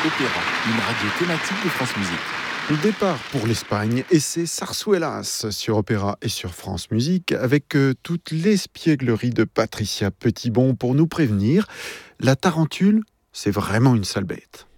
Opéra, une radio thématique de France Musique. Le départ pour l'Espagne et c'est Sarsuelas sur Opéra et sur France Musique avec toute l'espièglerie de Patricia Petitbon pour nous prévenir. La tarentule, c'est vraiment une sale bête.